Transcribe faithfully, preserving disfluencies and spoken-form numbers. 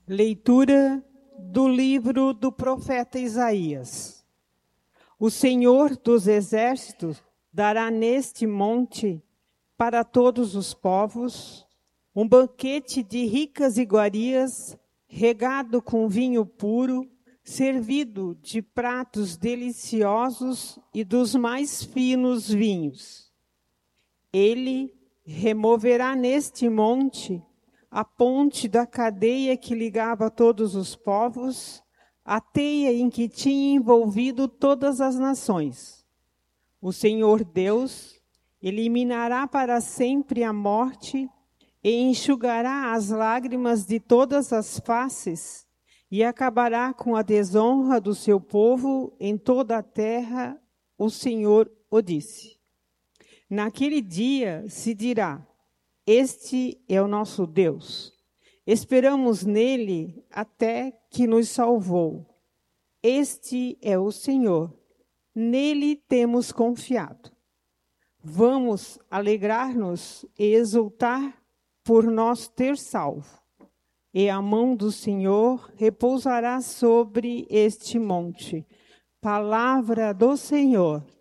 Leitura do livro do profeta Isaías. O Senhor dos Exércitos dará neste monte, para todos os povos, um banquete de ricas iguarias, regado com vinho puro, servido de pratos deliciosos e dos mais finos vinhos. Ele removerá neste monte a ponte da cadeia que ligava todos os povos, a teia em que tinha envolvido todas as nações. O Senhor Deus eliminará para sempre a morte e enxugará as lágrimas de todas as faces e acabará com a desonra do seu povo em toda a terra, o Senhor o disse. Naquele dia se dirá: este é o nosso Deus. Esperamos nele até que nos salvou. Este é o Senhor. Nele temos confiado. Vamos alegrar-nos e exultar por nós ter salvo. E a mão do Senhor repousará sobre este monte. Palavra do Senhor.